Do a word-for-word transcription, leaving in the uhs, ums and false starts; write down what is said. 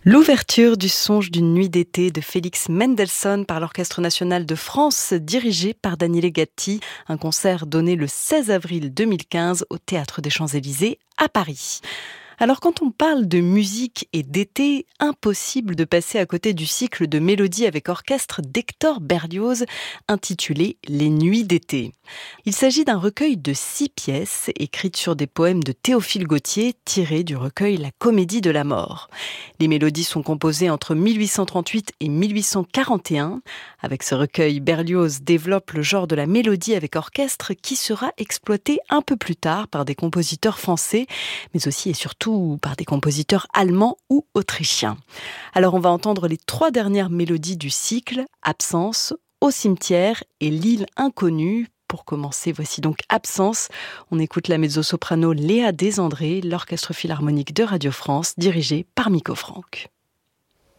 L'ouverture du Songe d'une nuit d'été de Félix Mendelssohn par l'Orchestre national de France, dirigé par Daniele Gatti. Un concert donné le seize avril deux mille quinze au Théâtre des Champs-Élysées à Paris. Alors quand on parle de musique et d'été, impossible de passer à côté du cycle de mélodies avec orchestre d'Hector Berlioz intitulé Les Nuits d'été. Il s'agit d'un recueil de six pièces écrites sur des poèmes de Théophile Gautier tirés du recueil La Comédie de la Mort. Les mélodies sont composées entre mille huit cent trente-huit et mille huit cent quarante et un. Avec ce recueil, Berlioz développe le genre de la mélodie avec orchestre qui sera exploité un peu plus tard par des compositeurs français, mais aussi et surtout par des compositeurs allemands ou autrichiens. Alors on va entendre les trois dernières mélodies du cycle, Absence, Au cimetière et L'île inconnue. Pour commencer, voici donc Absence. On écoute la mezzo-soprano Léa Desandré, l'Orchestre philharmonique de Radio France, dirigé par Miko Franck.